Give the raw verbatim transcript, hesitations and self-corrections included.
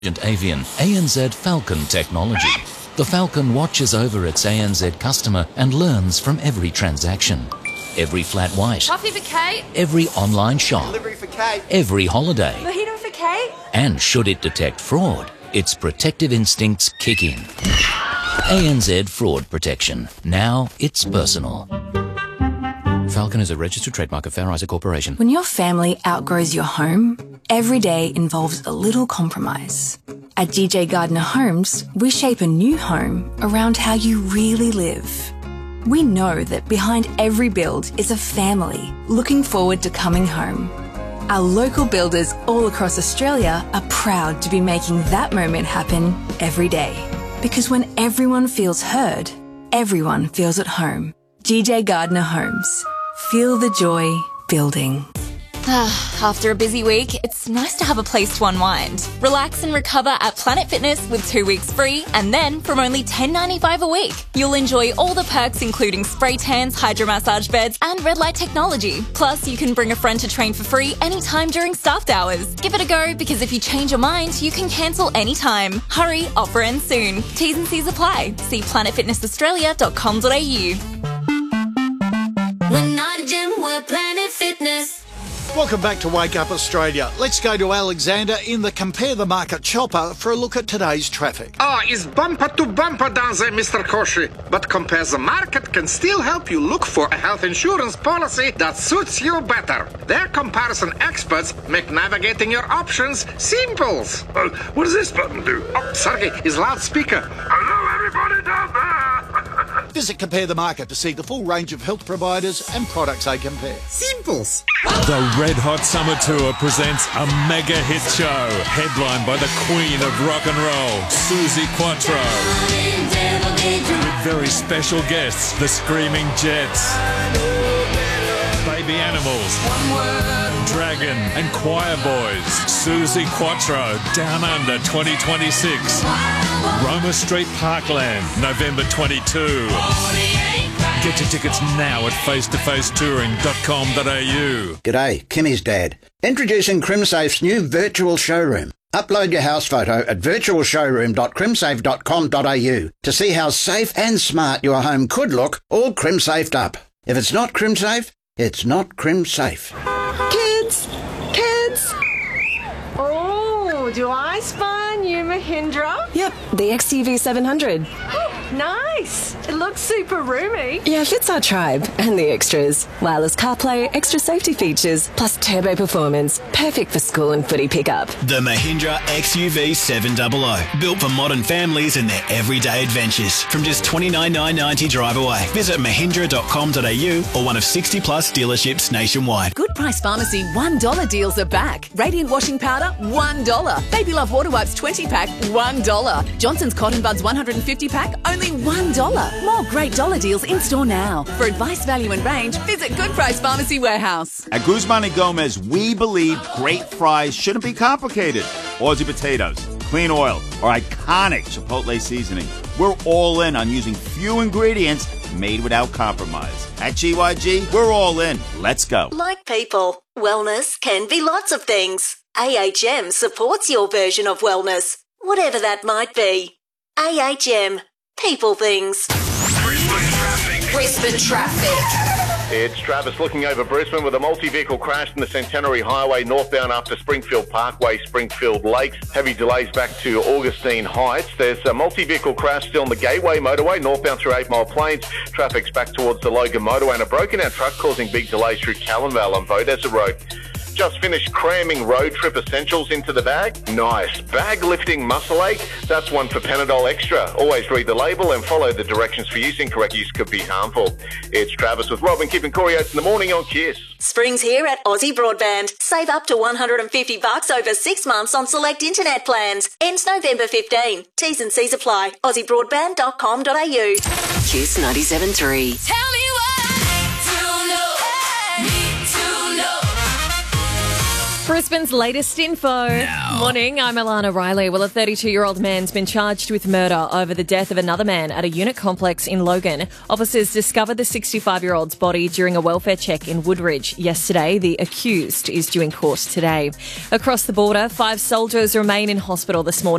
Avian, A N Z Falcon technology. The Falcon watches over its A N Z customer and learns from every transaction. Every flat white. Coffee for Kate. Every online shop. Delivery for Kate. Every holiday. Mojito for Kate. And should it detect fraud, its protective instincts kick in. A N Z Fraud Protection. Now it's personal. Falcon is a registered trademark of Fair Isaac Corporation. When your family outgrows your home, every day involves a little compromise. At G J Gardner Homes, we shape a new home around how you really live. We know that behind every build is a family looking forward to coming home. Our local builders all across Australia are proud to be making that moment happen every day. Because when everyone feels heard, everyone feels at home. G J Gardner Homes. Feel the joy building. After a busy week, it's nice to have a place to unwind. Relax and recover at Planet Fitness with two weeks free, and then from only ten dollars ninety-five a week, you'll enjoy all the perks including spray tans, hydro massage beds, and red light technology. Plus, you can bring a friend to train for free anytime during staffed hours. Give it a go, because if you change your mind, you can cancel anytime. Hurry, offer ends soon. T's and C's apply. See planet fitness australia dot com dot a u. We're not a gym, we're Planet Fitness. Welcome back to Wake Up Australia. Let's go to Alexander in the Compare the Market chopper for a look at today's traffic. Ah, it's bumper to bumper down there, Mister Koshi. But Compare the Market can still help you look for a health insurance policy that suits you better. Their comparison experts make navigating your options simple. Uh, what does this button do? Oh, sorry, it's loudspeaker. Hello, everybody down there. Visit Compare the Market to see the full range of health providers and products they compare. Simples. The Red Hot Summer Tour presents a mega hit show, headlined by the Queen of Rock and Roll, Suzi Quatro. With very special guests, the Screaming Jets, Baby Animals, Dragon and Choir Boys. Suzi Quatro, Down Under twenty twenty-six. Roma Street Parkland, November twenty-second. Get your tickets now at face to face touring dot com dot a u. G'day, Kimmy's dad. Introducing CrimSafe's new virtual showroom. Upload your house photo at virtual showroom dot crimsafe dot com dot a u to see how safe and smart your home could look, all CrimSafed up. If it's not CrimSafe, it's not CrimSafe. Kids! Kids! Oh, do I spy a new Mahindra? Yep, the X U V seven hundred. Nice! It looks super roomy. Yeah, fits our tribe and the extras. Wireless CarPlay, extra safety features, plus turbo performance. Perfect for school and footy pickup. The Mahindra X U V seven hundred. Built for modern families and their everyday adventures. From just twenty-nine thousand nine hundred ninety drive away. Visit mahindra dot com dot a u or one of sixty plus dealerships nationwide. Good Price Pharmacy one dollar deals are back. Radiant washing powder, one dollar. Baby Love water wipes twenty pack, one dollar. Johnson's Cotton Buds one hundred fifty pack, only one dollar. More great dollar deals in store now. For advice, value and range, visit Good Price Pharmacy Warehouse. At Guzman and Gomez, we believe great fries shouldn't be complicated. Aussie potatoes, clean oil, or iconic Chipotle seasoning. We're all in on using few ingredients made without compromise. At G Y G, we're all in. Let's go. Like people, wellness can be lots of things. A H M supports your version of wellness, whatever that might be. A H M. People things. Brisbane traffic. Brisbane traffic. It's Travis looking over Brisbane with a multi-vehicle crash in the Centenary Highway northbound after Springfield Parkway, Springfield Lakes. Heavy delays back to Augustine Heights. There's a multi-vehicle crash still on the Gateway Motorway northbound through Eight Mile Plains. Traffic's back towards the Logan Motorway and a broken-out truck causing big delays through Callanvale on Beaudesert Road. Just finished cramming road trip essentials into the bag? Nice. Bag lifting muscle ache? That's one for Panadol Extra. Always read the label and follow the directions for use. Incorrect use could be harmful. It's Travis with Rob and Kip and Corey Oates in the morning on Kiss. Spring's here at Aussie Broadband. Save up to one hundred fifty bucks over six months on select internet plans. Ends November fifteenth. T's and C's apply. aussie broadband dot com dot a u. Kiss ninety-seven point three. Tell me what to know. Need to know. Brisbane's latest info. Now. Morning, I'm Alana Riley. Well, a thirty-two-year-old man's been charged with murder over the death of another man at a unit complex in Logan. Officers discovered the sixty-five-year-old's body during a welfare check in Woodridge yesterday. The accused is due in court today. Across the border, five soldiers remain in hospital this morning.